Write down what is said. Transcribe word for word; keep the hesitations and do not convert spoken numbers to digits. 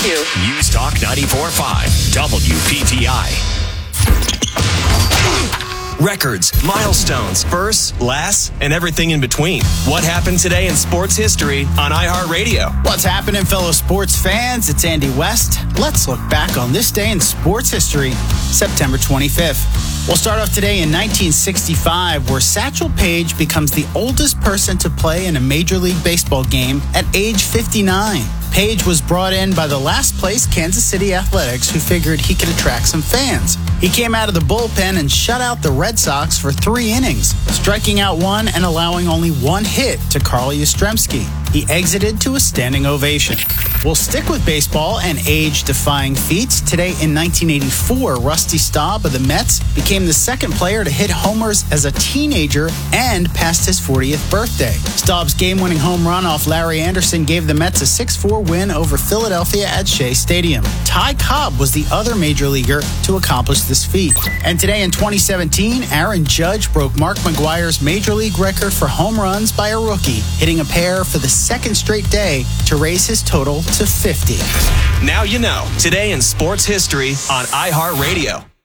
to News Talk ninety-four point five, W P T I. Records, milestones, firsts, lasts, and everything in between. What happened today in sports history on iHeartRadio? What's happening, fellow sports fans? It's Andy West. Let's look back on this day in sports history, September twenty-fifth. We'll start off today in nineteen sixty-five, where Satchel Paige becomes the oldest person to play in a Major League Baseball game at age fifty-nine. Paige was brought in by the last-place Kansas City Athletics, who figured he could attract some fans. He came out of the bullpen and shut out the Red Sox for three innings, striking out one and allowing only one hit to Carl Yastrzemski. He exited to a standing ovation. We'll stick with baseball and age-defying feats. Today in nineteen eighty-four, Rusty Staub of the Mets became the second player to hit homers as a teenager and passed his fortieth birthday. Staub's game-winning home run off Larry Anderson gave the Mets a six four win over Philadelphia at Shea Stadium. Ty Cobb was the other major leaguer to accomplish this feat. And today in twenty seventeen, Aaron Judge broke Mark McGwire's major league record for home runs by a rookie, hitting a pair for the second straight day to raise his total to fifty. Now you know. Today in sports history on iHeartRadio.